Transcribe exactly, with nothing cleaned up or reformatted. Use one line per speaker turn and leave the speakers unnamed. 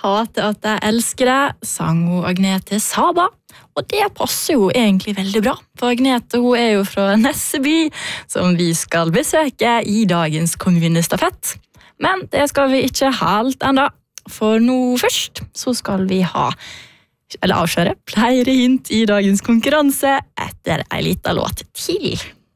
hater at jeg elsker deg, sang hun Agnete Saba. Og det passer jo egentlig veldig bra, for Agnete hun er jo fra Nesseby, som vi skal besøke i dagens kommunestafett. Men det skal vi ikke helt enda, for nå først så skal vi ha, eller avkjøre, flere hint i dagens konkurranse etter en liten låt til.